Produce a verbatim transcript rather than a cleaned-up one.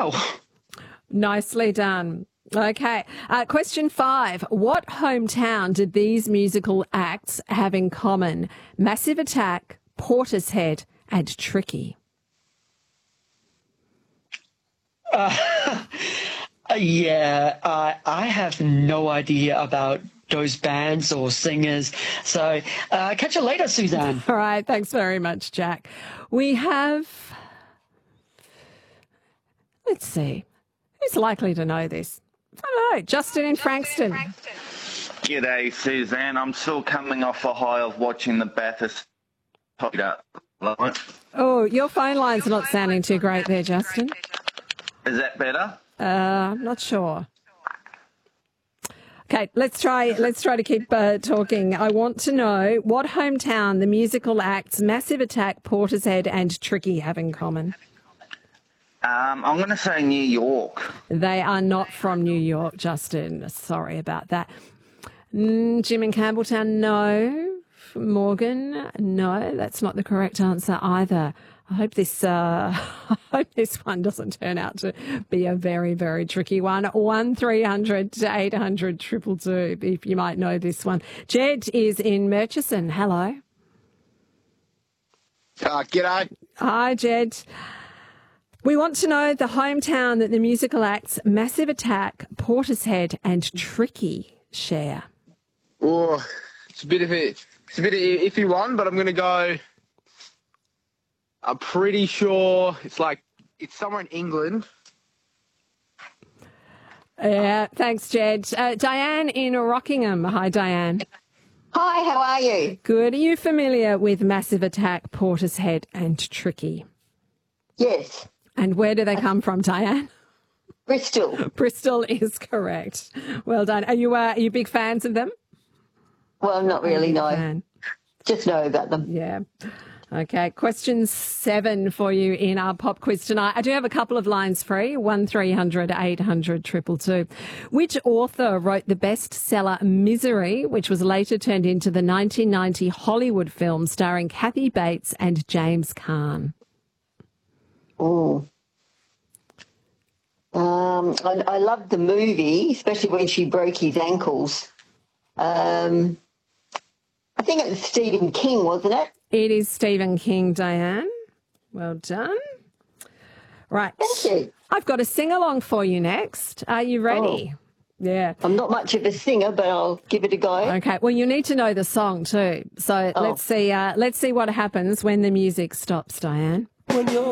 well. Nicely done. Okay. Uh, question five. What hometown did these musical acts have in common? Massive Attack, Portishead and Tricky. Uh, yeah, uh, I have no idea about those bands or singers. So uh, catch you later, Suzanne. All right. Thanks very much, Jack. We have... Let's see. Who's likely to know this? I don't know. Justin in Frankston. G'day, Suzanne. I'm still coming off a high of watching the Bathurst. Oh, your phone line's not sounding too great there, Justin. Is that better? Uh, I'm not sure. Okay, let's try. Let's try to keep uh, talking. I want to know what hometown the musical acts Massive Attack, Portishead, and Tricky have in common. Um, I'm going to say New York. They are not from New York, Justin. Sorry about that. Mm, Jim in Campbelltown, no. Morgan, no. That's not the correct answer either. I hope this. Uh, I hope this one doesn't turn out to be a very, very tricky one. One three hundred eight hundred triple two. If you might know this one. Jed is in Murchison. Hello. Uh, g'day. Hi, Jed. We want to know the hometown that the musical acts Massive Attack, Portishead and Tricky share. Oh, it's a bit of a, it's a bit of an iffy one, but I'm going to go, I'm pretty sure it's like, it's somewhere in England. Yeah, thanks, Jed. Uh, Diane in Rockingham. Hi, Diane. Hi, how are you? Good. Are you familiar with Massive Attack, Portishead and Tricky? Yes. And where do they come from, Diane? Bristol. Bristol is correct. Well done. Are you, uh, are you big fans of them? Well, not really, no. Fan? Just know about them. Yeah. Okay, question seven for you in our pop quiz tonight. I do have a couple of lines free, one three hundred eight hundred two two two. Which author wrote the bestseller Misery, which was later turned into the nineteen ninety Hollywood film starring Kathy Bates and James Caan? Oh. Um, I, I loved the movie, especially when she broke his ankles. Um, I think it was Stephen King, wasn't it? It is Stephen King, Diane. Well done. Right. Thank you. I've got a sing-along for you next. Are you ready? Oh. Yeah. I'm not much of a singer, but I'll give it a go. Okay. Well, you need to know the song too. So Oh. let's see. Uh, let's see what happens when the music stops, Diane. When you're